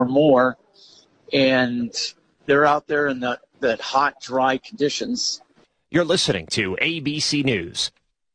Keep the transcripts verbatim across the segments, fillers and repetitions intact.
or more, and they're out there in the, that hot, dry conditions. You're listening to A B C News.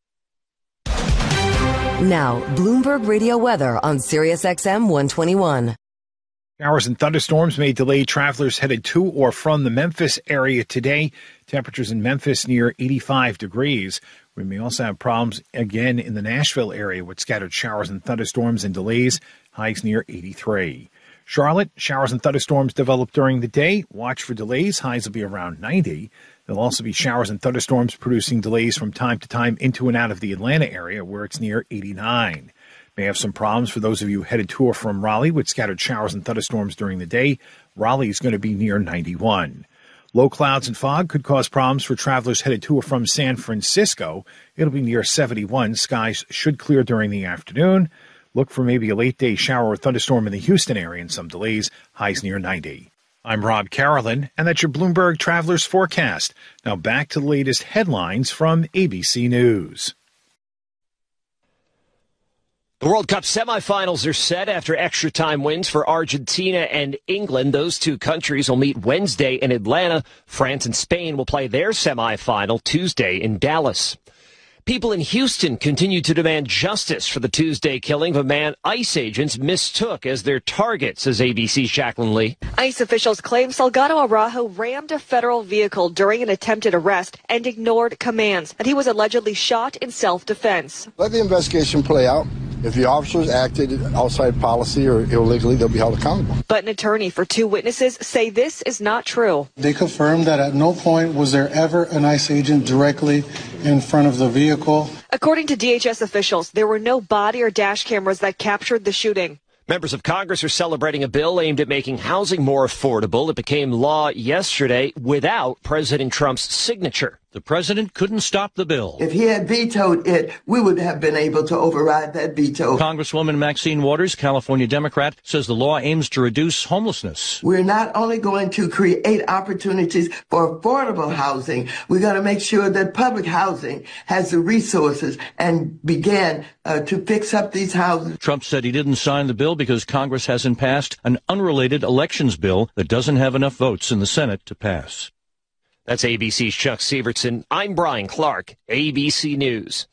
Now, Bloomberg Radio weather on Sirius X M one twenty-one. Showers and thunderstorms may delay travelers headed to or from the Memphis area today. Temperatures in Memphis near eighty-five degrees. We may also have problems again in the Nashville area with scattered showers and thunderstorms and delays. Highs near eighty-three. Charlotte, showers and thunderstorms develop during the day. Watch for delays. Highs will be around ninety. There'll also be showers and thunderstorms producing delays from time to time into and out of the Atlanta area where it's near eighty-nine. May have some problems for those of you headed to or from Raleigh with scattered showers and thunderstorms during the day. Raleigh is going to be near ninety-one. Low clouds and fog could cause problems for travelers headed to or from San Francisco. It'll be near seventy-one. Skies should clear during the afternoon. Look for maybe a late day shower or thunderstorm in the Houston area and some delays. Highs near ninety. I'm Rob Carolyn, and that's your Bloomberg Travelers Forecast. Now back to the latest headlines from A B C News. The World Cup semifinals are set after extra time wins for Argentina and England. Those two countries will meet Wednesday in Atlanta. France and Spain will play their semifinal Tuesday in Dallas. People in Houston continue to demand justice for the Tuesday killing of a man ICE agents mistook as their target, says A B C's Jacqueline Lee. ICE officials claim Salgado Araujo rammed a federal vehicle during an attempted arrest and ignored commands, that he was allegedly shot in self-defense. Let the investigation play out. If the officers acted outside policy or illegally, they'll be held accountable. But an attorney for two witnesses say this is not true. They confirmed that at no point was there ever an ICE agent directly in front of the vehicle. According to D H S officials, there were no body or dash cameras that captured the shooting. Members of Congress are celebrating a bill aimed at making housing more affordable. It became law yesterday without President Trump's signature. The president couldn't stop the bill. If he had vetoed it, we would have been able to override that veto. Congresswoman Maxine Waters, California Democrat, says the law aims to reduce homelessness. We're not only going to create opportunities for affordable housing, we're going to make sure that public housing has the resources and begin uh, to fix up these houses. Trump said he didn't sign the bill because Congress hasn't passed an unrelated elections bill that doesn't have enough votes in the Senate to pass. That's A B C's Chuck Severson. I'm Brian Clark, A B C News.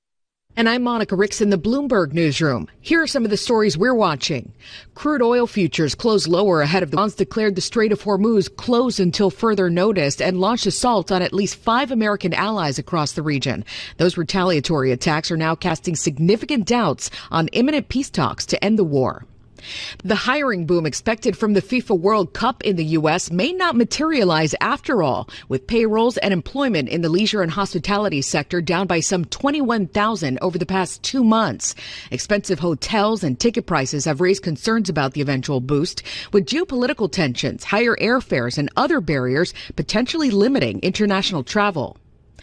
And I'm Monica Ricks in the Bloomberg newsroom. Here are some of the stories we're watching. Crude oil futures closed lower ahead of the bonds declared the Strait of Hormuz closed until further notice and launched assaults on at least five American allies across the region. Those retaliatory attacks are now casting significant doubts on imminent peace talks to end the war. The hiring boom expected from the FIFA World Cup in the U S may not materialize after all, with payrolls and employment in the leisure and hospitality sector down by some twenty-one thousand over the past two months. Expensive hotels and ticket prices have raised concerns about the eventual boost, with geopolitical tensions, higher airfares, and other barriers potentially limiting international travel.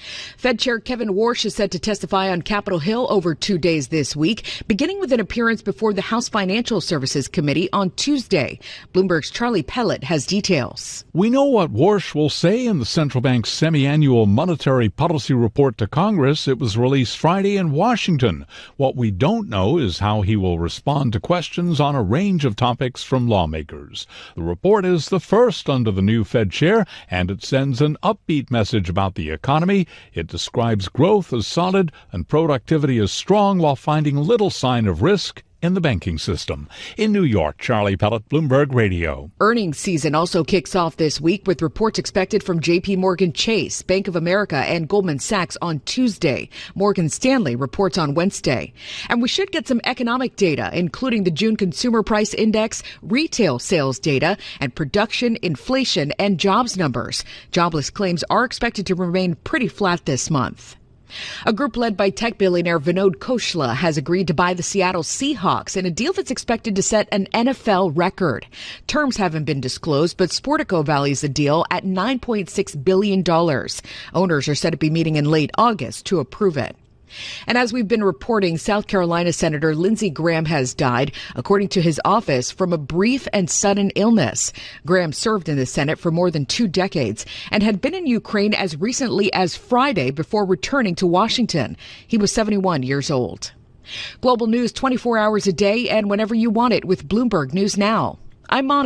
Fed Chair Kevin Warsh is set to testify on Capitol Hill over two days this week, beginning with an appearance before the House Financial Services Committee on Tuesday. Bloomberg's Charlie Pellet has details. We know what Warsh will say in the central bank's semi-annual monetary policy report to Congress. It was released Friday in Washington. What we don't know is how he will respond to questions on a range of topics from lawmakers. The report is the first under the new Fed chair, and it sends an upbeat message about the economy. It describes growth as solid and productivity as strong while finding little sign of risk in the banking system. In New York, Charlie Pellet, Bloomberg Radio. Earnings season also kicks off this week with reports expected from J P Morgan Chase, Bank of America, and Goldman Sachs on Tuesday. Morgan Stanley reports on Wednesday. And we should get some economic data, including the June Consumer Price Index, retail sales data, and production, inflation, and jobs numbers. Jobless claims are expected to remain pretty flat this month. A group led by tech billionaire Vinod Khosla has agreed to buy the Seattle Seahawks in a deal that's expected to set an N F L record. Terms haven't been disclosed, but Sportico values the deal at nine point six billion dollars. Owners are said to be meeting in late August to approve it. And as we've been reporting, South Carolina Senator Lindsey Graham has died, according to his office, from a brief and sudden illness. Graham served in the Senate for more than two decades and had been in Ukraine as recently as Friday before returning to Washington. He was seventy-one years old. Global news twenty-four hours a day and whenever you want it with Bloomberg News Now. I'm Monica.